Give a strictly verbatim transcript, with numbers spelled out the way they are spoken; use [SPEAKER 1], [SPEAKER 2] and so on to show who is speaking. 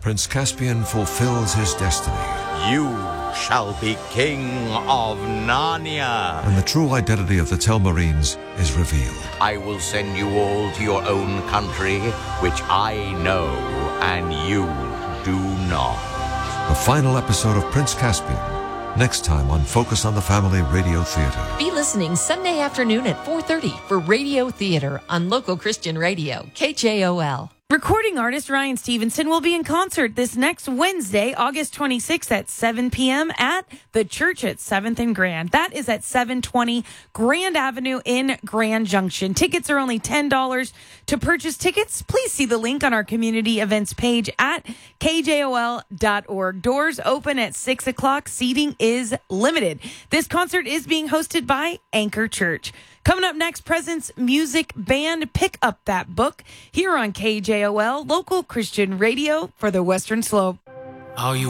[SPEAKER 1] Prince Caspian fulfills his destiny.
[SPEAKER 2] You shall be king of Narnia.
[SPEAKER 1] And the true identity of the Telmarines is revealed.
[SPEAKER 2] I will send you all to your own country, which I know and you do not.
[SPEAKER 1] The final episode of Prince Caspian, next time on Focus on the Family Radio Theater.
[SPEAKER 3] Be listening Sunday afternoon at four thirty for Radio Theater on local Christian radio, K J O L.
[SPEAKER 4] Recording artist Ryan Stevenson will be in concert this next Wednesday, August twenty-sixth at seven p.m. at the Church at seventh and Grand. That is at seven twenty Grand Avenue in Grand Junction. Tickets are only ten dollars. To purchase tickets, please see the link on our community events page at K J O L dot org. Doors open at six o'clock. Seating is limited. This concert is being hosted by Anchor Church. Coming up next, Presence Music Band. Pick up that book here on K J O L, local Christian radio for the Western Slope.
[SPEAKER 5] Are you